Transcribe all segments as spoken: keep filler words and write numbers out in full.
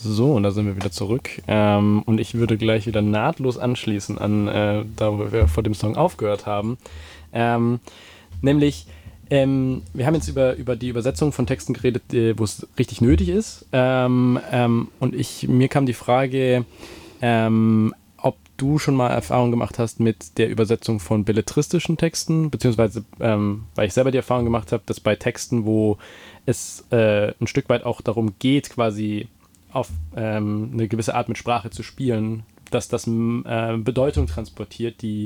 So, und da sind wir wieder zurück. Ähm, und ich würde gleich wieder nahtlos anschließen an äh, da, wo wir vor dem Song aufgehört haben. Ähm, nämlich, ähm, wir haben jetzt über, über die Übersetzung von Texten geredet, äh, wo es richtig nötig ist. Ähm, ähm, und ich, mir kam die Frage, ähm, ob du schon mal Erfahrung gemacht hast mit der Übersetzung von belletristischen Texten, beziehungsweise, ähm, weil ich selber die Erfahrung gemacht habe, dass bei Texten, wo es äh, ein Stück weit auch darum geht, quasi auf ähm, eine gewisse Art mit Sprache zu spielen, dass das äh, Bedeutung transportiert, die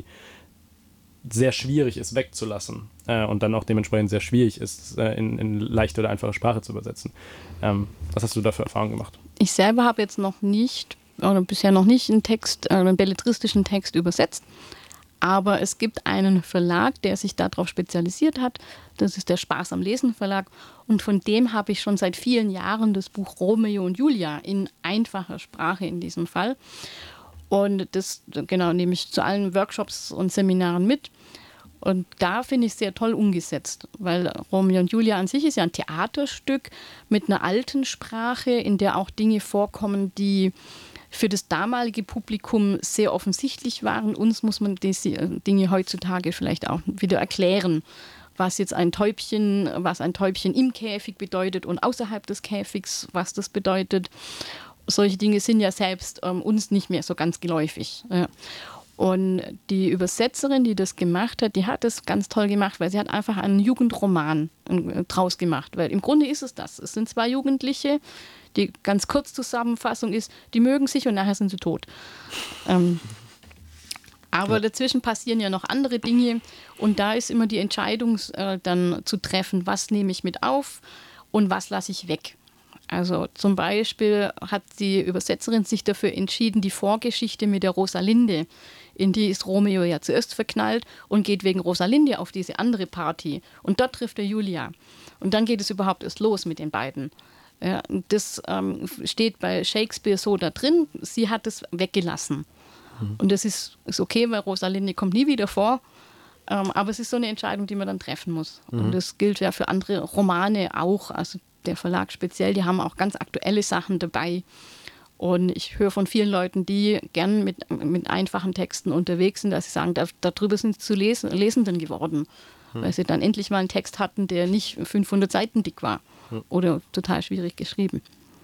sehr schwierig ist wegzulassen äh, und dann auch dementsprechend sehr schwierig ist, äh, in, in leichte oder einfache Sprache zu übersetzen. Ähm, was hast du da für Erfahrungen gemacht? Ich selber habe jetzt noch nicht, oder bisher noch nicht einen Text, äh, einen belletristischen Text übersetzt, aber es gibt einen Verlag, der sich darauf spezialisiert hat. Das ist der Spaß am Lesen Verlag. Und von dem habe ich schon seit vielen Jahren das Buch Romeo und Julia in einfacher Sprache in diesem Fall. Und das genau nehme ich zu allen Workshops und Seminaren mit. Und da finde ich es sehr toll umgesetzt, weil Romeo und Julia an sich ist ja ein Theaterstück mit einer alten Sprache, in der auch Dinge vorkommen, die für das damalige Publikum sehr offensichtlich waren. Uns muss man diese Dinge heutzutage vielleicht auch wieder erklären, was jetzt ein Täubchen, was ein Täubchen im Käfig bedeutet und außerhalb des Käfigs, was das bedeutet. Solche Dinge sind ja selbst ähm, uns nicht mehr so ganz geläufig. Ja. Und die Übersetzerin, die das gemacht hat, die hat das ganz toll gemacht, weil sie hat einfach einen Jugendroman äh, draus gemacht. Weil im Grunde ist es das. Es sind zwei Jugendliche, die ganz kurz Zusammenfassung ist, die mögen sich und nachher sind sie tot. Ähm, aber dazwischen passieren ja noch andere Dinge und da ist immer die Entscheidung äh, dann zu treffen, was nehme ich mit auf und was lasse ich weg. Also zum Beispiel hat die Übersetzerin sich dafür entschieden, die Vorgeschichte mit der Rosalinde, in die ist Romeo ja zuerst verknallt und geht wegen Rosalinde auf diese andere Party und dort trifft er Julia und dann geht es überhaupt erst los mit den beiden. Ja, das ähm, steht bei Shakespeare so da drin, sie hat es weggelassen. Mhm. Und das ist, ist okay, weil Rosalinde kommt nie wieder vor, ähm, aber es ist so eine Entscheidung, die man dann treffen muss. Mhm. Und das gilt ja für andere Romane auch, also der Verlag speziell, die haben auch ganz aktuelle Sachen dabei. Und ich höre von vielen Leuten, die gern mit, mit einfachen Texten unterwegs sind, dass sie sagen, da, darüber sind sie zu Lesen, Lesenden geworden, mhm. weil sie dann endlich mal einen Text hatten, der nicht fünfhundert Seiten dick war. Oder total schwierig geschrieben.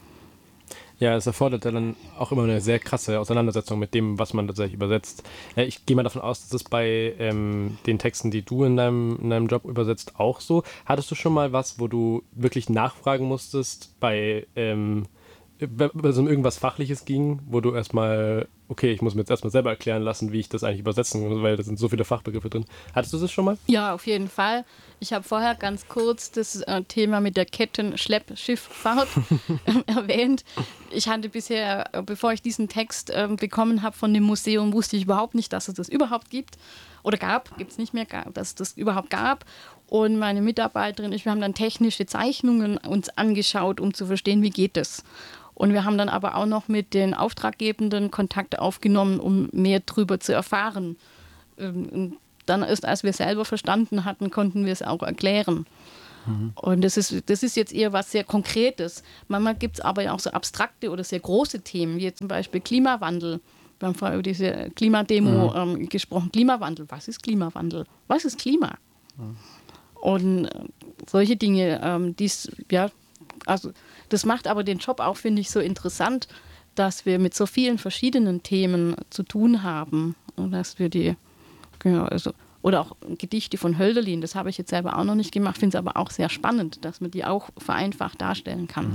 Ja, es erfordert dann auch immer eine sehr krasse Auseinandersetzung mit dem, was man tatsächlich übersetzt. Ich gehe mal davon aus, dass es bei ähm, den Texten, die du in deinem, in deinem Job übersetzt, auch so. Hattest du schon mal was, wo du wirklich nachfragen musstest bei, ähm, wenn es um irgendwas Fachliches ging, wo du erstmal, okay, ich muss mir jetzt erstmal selber erklären lassen, wie ich das eigentlich übersetzen muss, weil da sind so viele Fachbegriffe drin. Hattest du das schon mal? Ja, auf jeden Fall. Ich habe vorher ganz kurz das äh, Thema mit der Kettenschleppschifffahrt äh, erwähnt. Ich hatte bisher, äh, bevor ich diesen Text äh, bekommen habe von dem Museum, wusste ich überhaupt nicht, dass es das überhaupt gibt. Oder gab, gibt es nicht mehr, gab, dass es das überhaupt gab. Und meine Mitarbeiterin, ich, wir haben dann technische Zeichnungen uns angeschaut, um zu verstehen, wie geht das. Und wir haben dann aber auch noch mit den Auftraggebenden Kontakt aufgenommen, um mehr darüber zu erfahren. Und dann erst, als wir selber verstanden hatten, konnten wir es auch erklären. Mhm. Und das ist, das ist jetzt eher was sehr Konkretes. Manchmal gibt es aber ja auch so abstrakte oder sehr große Themen, wie zum Beispiel Klimawandel. Wir haben vorher über diese Klimademo mhm. ähm, gesprochen. Klimawandel, was ist Klimawandel? Was ist Klima? Mhm. Und äh, solche Dinge, ähm, die's, ja, also das macht aber den Job auch, finde ich, so interessant, dass wir mit so vielen verschiedenen Themen zu tun haben und dass wir die, genau, also, oder auch Gedichte von Hölderlin, das habe ich jetzt selber auch noch nicht gemacht, finde es aber auch sehr spannend, dass man die auch vereinfacht darstellen kann.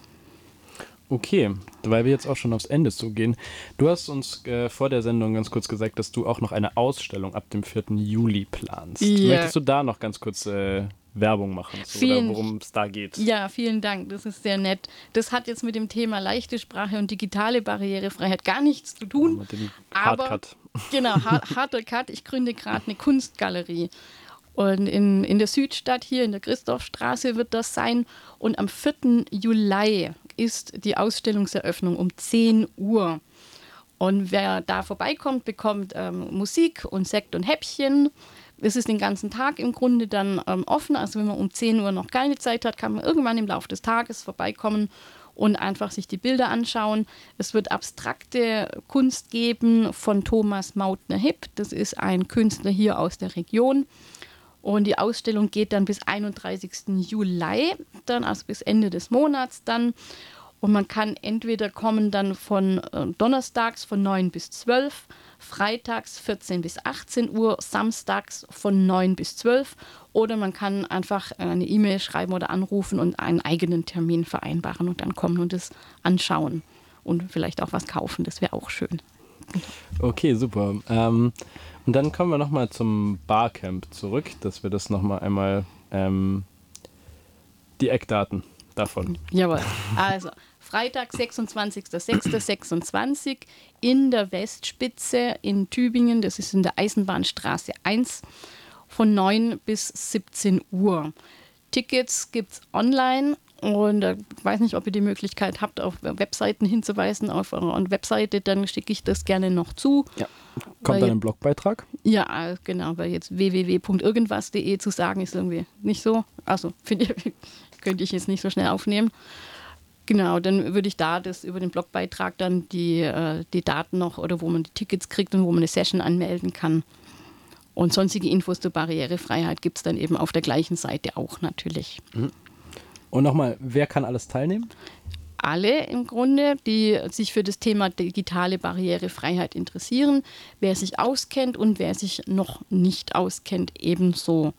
Okay, weil wir jetzt auch schon aufs Ende zugehen. Du hast uns äh, vor der Sendung ganz kurz gesagt, dass du auch noch eine Ausstellung ab dem vierten Juli planst. Yeah. Möchtest du da noch ganz kurz äh, Werbung machen, so, oder worum es da geht? Ja, vielen Dank, das ist sehr nett. Das hat jetzt mit dem Thema leichte Sprache und digitale Barrierefreiheit gar nichts zu tun. Ja, mit dem Hardcut. Genau, harter Cut. Ich gründe gerade eine Kunstgalerie. Und in, in der Südstadt hier, in der Christophstraße wird das sein. Und am vierten Juli ist die Ausstellungseröffnung um zehn Uhr. Und wer da vorbeikommt, bekommt ähm, Musik und Sekt und Häppchen. Es ist den ganzen Tag im Grunde dann ähm, offen. Also wenn man um zehn Uhr noch keine Zeit hat, kann man irgendwann im Laufe des Tages vorbeikommen und einfach sich die Bilder anschauen. Es wird abstrakte Kunst geben von Thomas Mautner-Hipp. Das ist ein Künstler hier aus der Region. Und die Ausstellung geht dann bis einunddreißigsten Juli, dann also bis Ende des Monats dann. Und man kann entweder kommen dann von äh, donnerstags von neun bis zwölf, freitags vierzehn bis achtzehn Uhr, samstags von neun bis zwölf, oder man kann einfach eine E-Mail schreiben oder anrufen und einen eigenen Termin vereinbaren und dann kommen und es anschauen und vielleicht auch was kaufen. Das wäre auch schön. Okay, super. Ähm, und dann kommen wir nochmal zum Barcamp zurück, dass wir das nochmal einmal, ähm, die Eckdaten davon. Jawohl. Also Freitag, sechsundzwanzigster sechster sechsundzwanzig in der Westspitze in Tübingen. Das ist in der Eisenbahnstraße eins von neun bis siebzehn Uhr. Tickets gibt es online. Und ich äh, weiß nicht, ob ihr die Möglichkeit habt, auf Webseiten hinzuweisen. Auf eurer Webseite, dann schicke ich das gerne noch zu. Ja. Kommt dann im Blogbeitrag? Ja, genau, weil jetzt w w w punkt irgendwas punkt d e zu sagen ist irgendwie nicht so. Also finde ich, könnte ich jetzt nicht so schnell aufnehmen. Genau, dann würde ich da das über den Blogbeitrag dann die, äh, die Daten noch oder wo man die Tickets kriegt und wo man eine Session anmelden kann. Und sonstige Infos zur Barrierefreiheit gibt es dann eben auf der gleichen Seite auch natürlich. Mhm. Und nochmal, wer kann alles teilnehmen? Alle im Grunde, die sich für das Thema digitale Barrierefreiheit interessieren, wer sich auskennt und wer sich noch nicht auskennt, ebenso.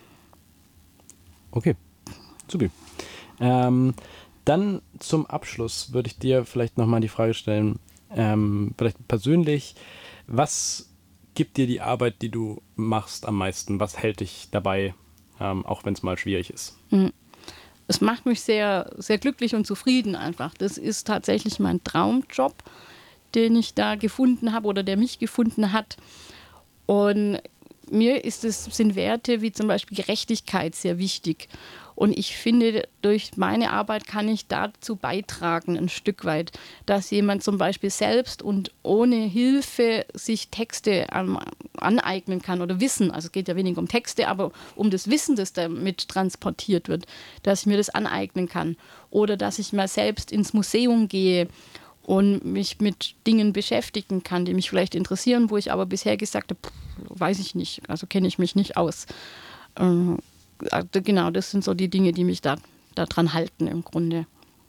Okay, super. Ähm, dann zum Abschluss würde ich dir vielleicht nochmal die Frage stellen, ähm, vielleicht persönlich, was gibt dir die Arbeit, die du machst, am meisten? Was hält dich dabei, ähm, auch wenn es mal schwierig ist? Mhm. Es macht mich sehr, sehr glücklich und zufrieden einfach. Das ist tatsächlich mein Traumjob, den ich da gefunden habe oder der mich gefunden hat. Und mir ist es, sind Werte wie zum Beispiel Gerechtigkeit sehr wichtig. Und ich finde, durch meine Arbeit kann ich dazu beitragen, ein Stück weit, dass jemand zum Beispiel selbst und ohne Hilfe sich Texte ähm, aneignen kann oder Wissen. Also es geht ja weniger um Texte, aber um das Wissen, das damit transportiert wird, dass ich mir das aneignen kann. Oder dass ich mal selbst ins Museum gehe und mich mit Dingen beschäftigen kann, die mich vielleicht interessieren, wo ich aber bisher gesagt habe, pff, weiß ich nicht, also kenne ich mich nicht aus. Ähm, Genau, das sind so die Dinge, die mich da, da dran halten im Grunde.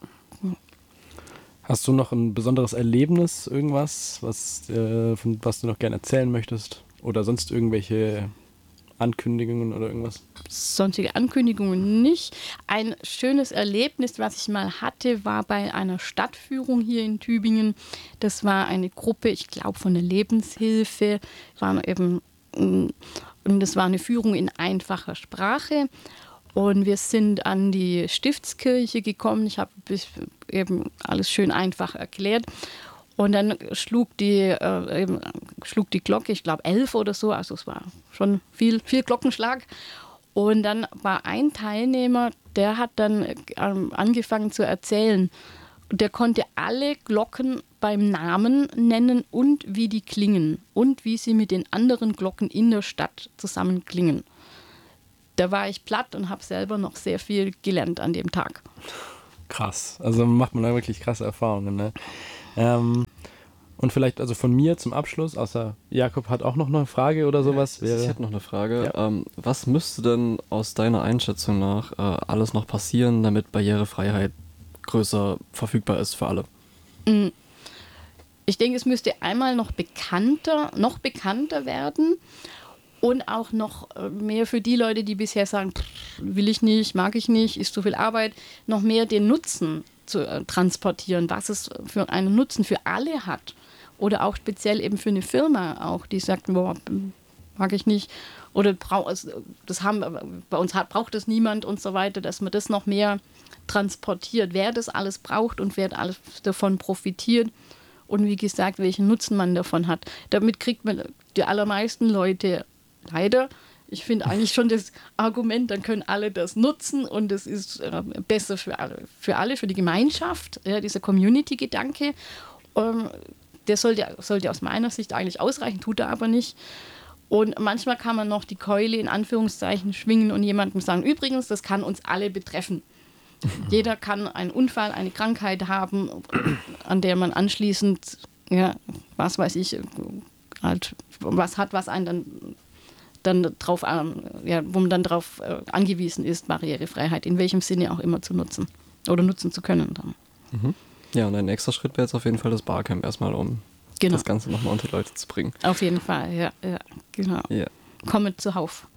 Hast du noch ein besonderes Erlebnis, irgendwas, was, äh, von, was du noch gerne erzählen möchtest? Oder sonst irgendwelche Ankündigungen oder irgendwas? Sonstige Ankündigungen nicht. Ein schönes Erlebnis, was ich mal hatte, war bei einer Stadtführung hier in Tübingen. Das war eine Gruppe, ich glaube von der Lebenshilfe, waren eben... Und das war eine Führung in einfacher Sprache. Und wir sind an die Stiftskirche gekommen. Ich habe eben alles schön einfach erklärt. Und dann schlug die, äh, eben, schlug die Glocke, ich glaube elf oder so. Also es war schon viel, viel Glockenschlag. Und dann war ein Teilnehmer, der hat dann ähm, angefangen zu erzählen. Der konnte alle Glocken beim Namen nennen und wie die klingen und wie sie mit den anderen Glocken in der Stadt zusammen klingen. Da war ich platt und habe selber noch sehr viel gelernt an dem Tag. Krass, also macht man da wirklich krasse Erfahrungen. Ne? Ähm, und vielleicht also von mir zum Abschluss, außer Jakob hat auch noch eine Frage oder sowas. Ja, ich hätte noch eine Frage. Ja. Ähm, was müsste denn aus deiner Einschätzung nach äh, alles noch passieren, damit Barrierefreiheit größer verfügbar ist für alle? Ich denke, es müsste einmal noch bekannter, noch bekannter werden und auch noch mehr für die Leute, die bisher sagen, pff, will ich nicht, mag ich nicht, ist zu viel Arbeit, noch mehr den Nutzen zu äh, transportieren, was es für einen Nutzen für alle hat. Oder auch speziell eben für eine Firma auch, die sagt, boah, mag ich nicht. Oder das haben, bei uns hat, braucht das niemand und so weiter, dass man das noch mehr transportiert, wer das alles braucht und wer alles davon profitiert und wie gesagt, welchen Nutzen man davon hat. Damit kriegt man die allermeisten Leute leider, ich finde eigentlich schon das Argument, dann können alle das nutzen und es ist äh, besser für alle, für alle, für die Gemeinschaft, ja, dieser Community-Gedanke, ähm, der sollte, sollte aus meiner Sicht eigentlich ausreichen, tut er aber nicht. Und manchmal kann man noch die Keule in Anführungszeichen schwingen und jemandem sagen, übrigens, das kann uns alle betreffen. Jeder kann einen Unfall, eine Krankheit haben, an der man anschließend, ja, was weiß ich, halt was hat, was einen dann, dann drauf, ja, wo man dann darauf angewiesen ist, Barrierefreiheit in welchem Sinne auch immer zu nutzen oder nutzen zu können dann. Mhm. Ja, und ein nächster Schritt wäre jetzt auf jeden Fall das Barcamp erstmal, um genau. das Ganze nochmal unter die Leute zu bringen. Auf jeden Fall, ja, ja genau. Ja. Kommet zuhauf.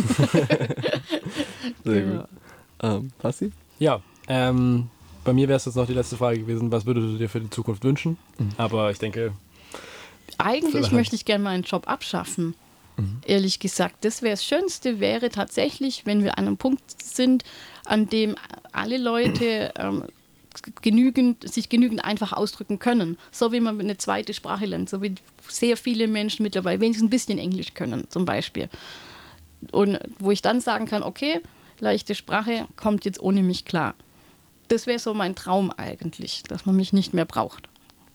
Sehr genau. gut. Ähm, Passi? Ja, ähm, bei mir wäre es jetzt noch die letzte Frage gewesen, was würdest du dir für die Zukunft wünschen? Mhm. Aber ich denke... Eigentlich möchte ich gerne meinen Job abschaffen, mhm. ehrlich gesagt. Das wäre das Schönste, wäre tatsächlich, wenn wir an einem Punkt sind, an dem alle Leute ähm, genügend, sich genügend einfach ausdrücken können. So wie man eine zweite Sprache lernt, so wie sehr viele Menschen mittlerweile wenigstens ein bisschen Englisch können, zum Beispiel. Und wo ich dann sagen kann, okay, leichte Sprache kommt jetzt ohne mich klar. Das wäre so mein Traum eigentlich, dass man mich nicht mehr braucht.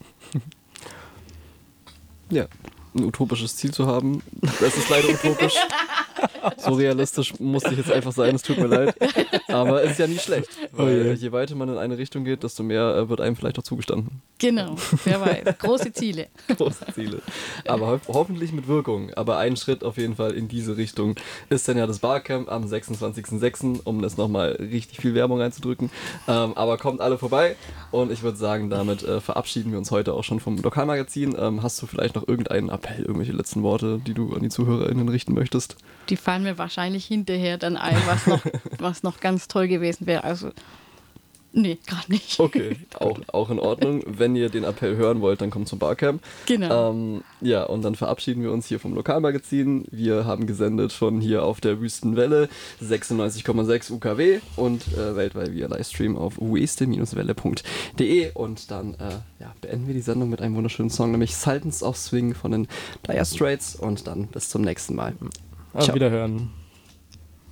Ja, ein utopisches Ziel zu haben, das ist leider utopisch. So realistisch musste ich jetzt einfach sein, es tut mir leid. Aber es ist ja nicht schlecht, weil oh je weiter man in eine Richtung geht, desto mehr äh, wird einem vielleicht auch zugestanden. Genau, wer weiß. Große Ziele. Große Ziele. Aber ho- hoffentlich mit Wirkung. Aber ein Schritt auf jeden Fall in diese Richtung ist dann ja das Barcamp am sechsundzwanzigsten sechsten, um das nochmal richtig viel Werbung reinzudrücken. Ähm, aber kommt alle vorbei und ich würde sagen, damit äh, verabschieden wir uns heute auch schon vom Lokalmagazin. Ähm, hast du vielleicht noch irgendeinen Appell, irgendwelche letzten Worte, die du an die ZuhörerInnen richten möchtest? Die fallen mir wahrscheinlich hinterher dann ein, was noch, was noch ganz toll gewesen wäre. Also, nee, gar nicht. Okay, auch, auch in Ordnung. Wenn ihr den Appell hören wollt, dann kommt zum Barcamp. Genau. Ähm, ja, und dann verabschieden wir uns hier vom Lokalmagazin. Wir haben gesendet von hier auf der Wüstenwelle sechsundneunzig Komma sechs U K W und äh, weltweit via Livestream auf weste Welle punkt de. Und dann äh, ja, beenden wir die Sendung mit einem wunderschönen Song, nämlich Sultans of Swing von den Dire Straits. Und dann bis zum nächsten Mal. Auf Wiederhören.